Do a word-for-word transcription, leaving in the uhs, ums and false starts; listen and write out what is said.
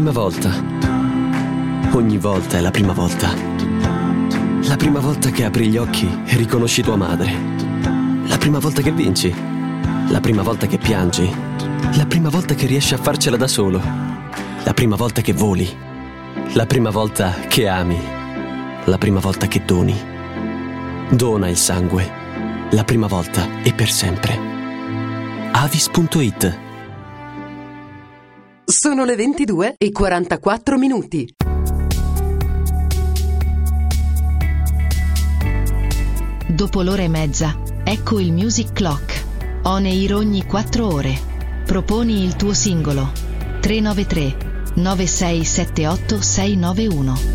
prima volta. Ogni volta è la prima volta. La prima volta che apri gli occhi e riconosci tua madre. La prima volta che vinci. La prima volta che piangi. La prima volta che riesci a farcela da solo. La prima volta che voli. La prima volta che ami. La prima volta che doni. Dona il sangue. La prima volta e per sempre. Avis punto it. Sono le ventidue e quarantaquattro minuti. Dopo l'ora e mezza, ecco il Music Clock. On air ogni quattro ore. Proponi il tuo singolo. tre nove tre nove sei sette otto sei nove uno.